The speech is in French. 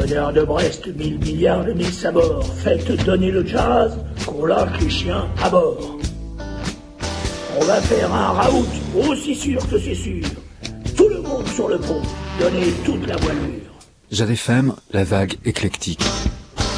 Preneur de Brest, 1000 milliards de 1000 sabords. Faites donner le jazz, qu'on lâche les chiens à bord. On va faire un raout, aussi sûr que c'est sûr. Tout le monde sur le pont, donnez toute la voilure. Jade FM, la vague éclectique.